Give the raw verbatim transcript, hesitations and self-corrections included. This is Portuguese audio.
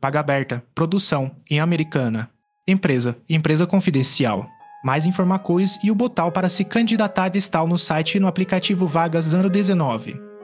Vaga aberta, produção, em Americana. Empresa, empresa confidencial. Mais informações e o botão para se candidatar está no site e no aplicativo Vagas ano dezenove.